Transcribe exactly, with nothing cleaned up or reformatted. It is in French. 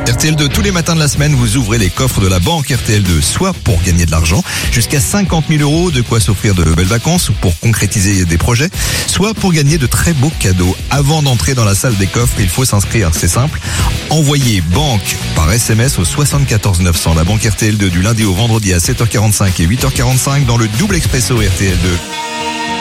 R T L deux, tous les matins de la semaine, vous ouvrez les coffres de la banque R T L deux, soit pour gagner de l'argent, jusqu'à cinquante mille euros, de quoi s'offrir de belles vacances ou pour concrétiser des projets, soit pour gagner de très beaux cadeaux. Avant d'entrer dans la salle des coffres, il faut s'inscrire, c'est simple. Envoyez banque par S M S au soixante-quatorze neuf cents. La banque R T L deux du lundi au vendredi à sept heures quarante-cinq et huit heures quarante-cinq dans le double expresso R T L deux.